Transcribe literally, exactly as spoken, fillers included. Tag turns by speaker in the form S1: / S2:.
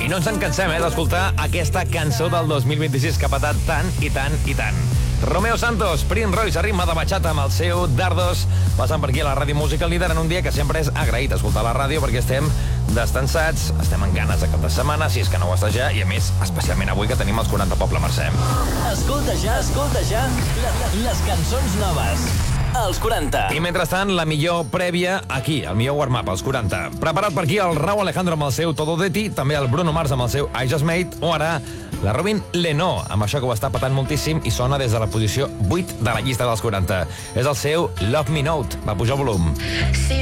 S1: I no ens en cansem, eh, d'escoltar aquesta cançó del dos mil vint-i-sis que ha patat tant i tant i tant. Romeo Santos, Prince Royce, a ritme de bachata amb el seu Dardos, passant per aquí a la Ràdio Música Líder en un dia que sempre és agraït escoltar la ràdio perquè estem descansats, estem amb ganes de cap de setmana, si és que no ho estàs ja, i a més, especialment avui que tenim els quaranta Poble Mercè.
S2: Escolta ja, escolta ja, les cançons noves. Els quaranta.
S1: I mentrestant, la millor prèvia aquí, el millor warm-up, els quaranta. Preparat per aquí el Rauw Alejandro amb el seu Todo de Ti, també el Bruno Mars amb el seu I Just Made, o ara la Robin Lenó, amb això que ho està patant moltíssim i sona des de la posició vuit de la llista dels quaranta. És el seu Love Me Note. Va, puja el volum.
S3: Si